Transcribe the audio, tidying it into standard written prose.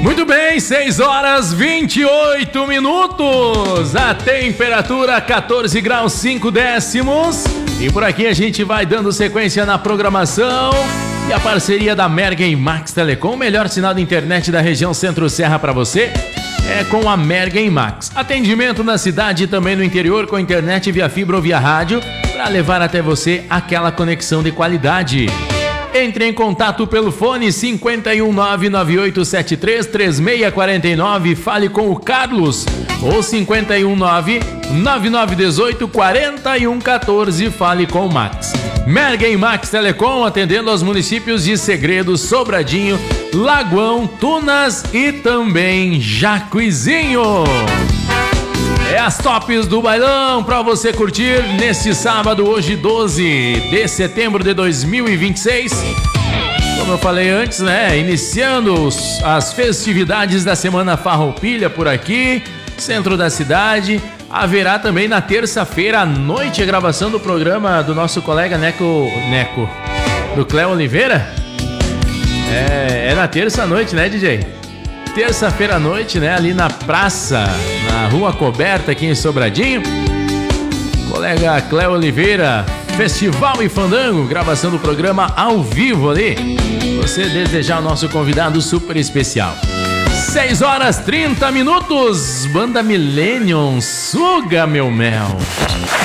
Muito bem, 6 horas 28 minutos. A temperatura 14 graus 5 décimos. E por aqui a gente vai dando sequência na programação. E a parceria da Mergen e Max Telecom, o melhor sinal de internet da região Centro-Serra para você, é com a Mergen Max. Atendimento na cidade e também no interior com internet via fibra ou via rádio para levar até você aquela conexão de qualidade. Entre em contato pelo fone 51998733649, fale com o Carlos, ou 51999184114, fale com o Max. Mergen Max Telecom, atendendo aos municípios de Segredo, Sobradinho, Lagoão, Tunas e também Jacuizinho. É as tops do bailão para você curtir neste sábado, hoje 12 de setembro de 2026. Como eu falei antes, né? Iniciando as festividades da Semana Farroupilha por aqui, centro da cidade. Haverá também na terça-feira à noite a gravação do programa do nosso colega Neco, do Cléo Oliveira. É na terça-noite, né, DJ? Terça-feira à noite, né? Ali na praça, na Rua Coberta, aqui em Sobradinho. Colega Cléo Oliveira, Festival e Fandango, gravação do programa ao vivo ali. Você desejar o nosso convidado super especial. 6 horas 30 minutos. Banda Millennium, Suga Meu Mel.